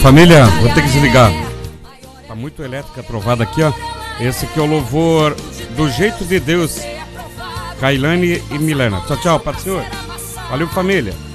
Família, vou ter que desligar. Tá muito elétrica a trovada aqui, ó. Esse aqui é o louvor do jeito de Deus. Kailane e Milena. Tchau, tchau, Pai do Senhor. Valeu, família.